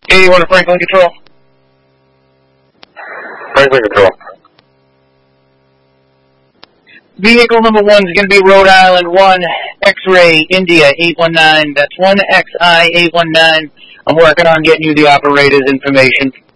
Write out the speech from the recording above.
81 to Franklin Control. Franklin Control. Vehicle number 1 is going to be Rhode Island 1, X-Ray, India 819. That's 1XI 819. I'm working on getting you the operator's information.